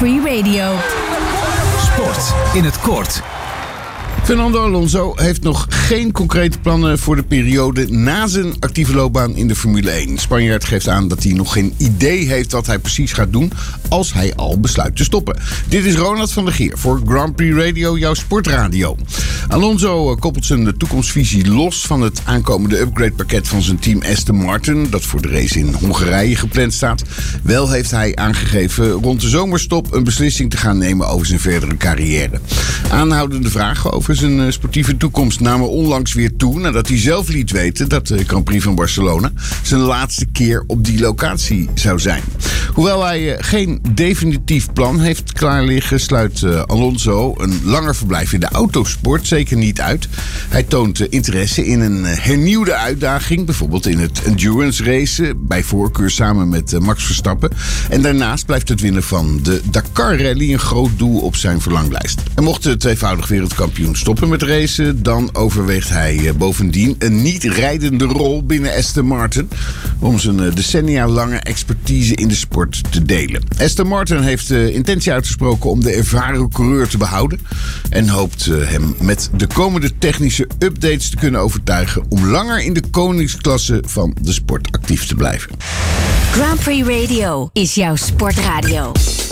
Prix Radio. Sport in het kort. Fernando Alonso heeft nog geen concrete plannen voor de periode na zijn actieve loopbaan in de Formule 1. Spanjaard geeft aan dat hij nog geen idee heeft wat hij precies gaat doen als hij al besluit te stoppen. Dit is Ronald van der Geer voor Grand Prix Radio, jouw sportradio. Alonso koppelt zijn toekomstvisie los van het aankomende upgradepakket van zijn team Aston Martin, dat voor de race in Hongarije gepland staat. Wel heeft hij aangegeven rond de zomerstop een beslissing te gaan nemen over zijn verdere carrière. Aanhoudende vragen over zijn sportieve toekomst namen onlangs weer toe nadat hij zelf liet weten dat de Grand Prix van Barcelona zijn laatste keer op die locatie zou zijn. Hoewel hij geen definitief plan heeft klaar liggen, sluit Alonso een langer verblijf in de autosport zeker niet uit. Hij toont interesse in een hernieuwde uitdaging, bijvoorbeeld in het endurance racen, bij voorkeur samen met Max Verstappen. En daarnaast blijft het winnen van de Dakar Rally een groot doel op zijn verlanglijst. En mocht de tweevoudig wereldkampioen stoppen met racen, dan overweegt hij bovendien een niet-rijdende rol binnen Aston Martin om zijn decennia lange expertise in de sport te delen. Aston Martin heeft de intentie uitgesproken om de ervaren coureur te behouden en hoopt hem met de komende technische updates te kunnen overtuigen om langer in de koningsklasse van de sport actief te blijven. Grand Prix Radio is jouw sportradio.